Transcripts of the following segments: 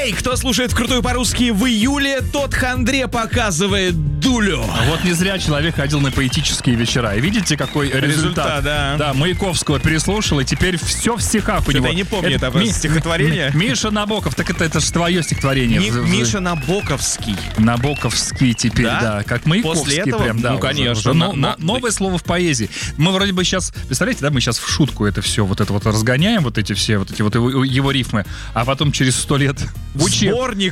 Эй, кто слушает «Крутую по-русски» в июле, тот хандре показывает дулю. Вот не зря человек ходил на поэтические вечера. И видите, какой результат? Да. Маяковского переслушал, и теперь все в стихах у него. Я не помню это стихотворение. Миша Набоков, так это же твое стихотворение. Миша Набоковский. Набоковский теперь, да. Как Маяковский. После этого, прям, да, ну, конечно. Новое слово в поэзии. Мы вроде бы сейчас, представляете, да, мы сейчас в шутку это все вот разгоняем, вот эти его рифмы, а потом через 100 лет Сборник.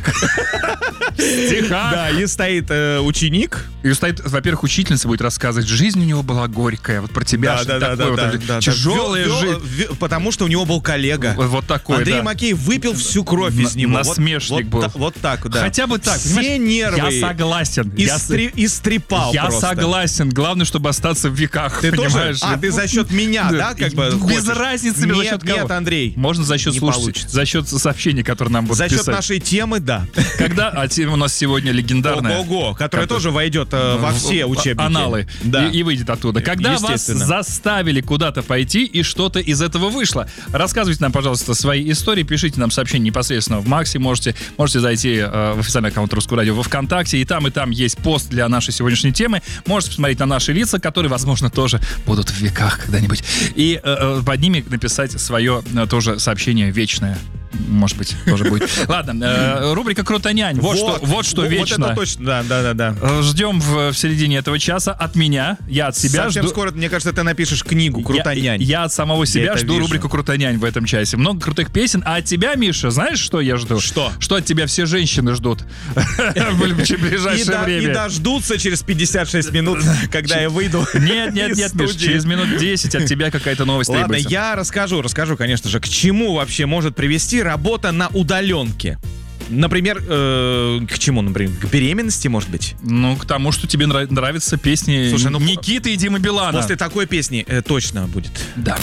стиха. Да, и стоит ученик. И стоит, во-первых, учительница будет рассказывать, жизнь у него была горькая, вот про тебя тяжелая жизнь. Потому что у него был коллега. Вот такой, Андрей Макеев выпил всю кровь из него. Насмешник был. Вот так, да. Хотя бы так, все нервы. Я согласен. Истрепал Я просто. согласен. Главное, чтобы остаться в веках. Ты понимаешь? тоже? Ты за счет меня, да, как бы Без хочешь? разницы, за счет кого. Нет, Андрей. Можно за счет слушателей, за счет сообщений, которые нам будут За писать. счет нашей темы, да. Когда тема у нас сегодня легендарная. Ого, которая тоже войдет во все учебники. Аналы. Да. И выйдет оттуда. Когда вас Естественно. заставили куда-то пойти, и что-то из этого вышло. Рассказывайте нам, пожалуйста, свои истории. Пишите нам сообщения непосредственно в Максе. Можете зайти в официальный аккаунт Русского радио во ВКонтакте. И там есть пост для нашей сегодняшней темы. Можете посмотреть на наши лица, которые, возможно, тоже будут в веках когда-нибудь. И под ними написать свое тоже сообщение вечное. Может быть, тоже будет. Ладно, рубрика «Крутонянь». Вот что вечно. Вот это точно, да. Ждем в середине этого часа от меня. Я от себя Совсем жду. скоро, мне кажется, ты напишешь книгу «Крутонянь». Я от самого себя это жду вижу. рубрику «Крутонянь» в этом часе. Много крутых песен. А от тебя, Миша, знаешь, что я жду? Что? Что от тебя все женщины ждут в ближайшее И время. дождутся через 56 минут, когда я выйду. Нет, из Миш, студии. через минут 10 от тебя какая-то новость Ладно, требуется. я расскажу, конечно же, к чему вообще может привести работа на удаленке. Например, к чему, например? К беременности, может быть? Ну, к тому, что тебе нравятся песни Слушай, Никиты и Димы Билана. После такой песни точно будет. Да.